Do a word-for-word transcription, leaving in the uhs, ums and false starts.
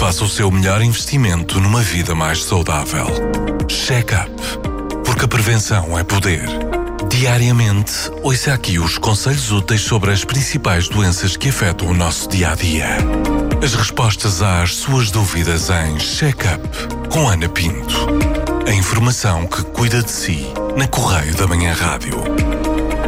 faça o seu melhor investimento numa vida mais saudável. Check-up, porque a prevenção é poder. Diariamente, ouça aqui os conselhos úteis sobre as principais doenças que afetam o nosso dia-a-dia. As respostas às suas dúvidas em Check-up, com Ana Pinto. A informação que cuida de si, na Correio da Manhã Rádio.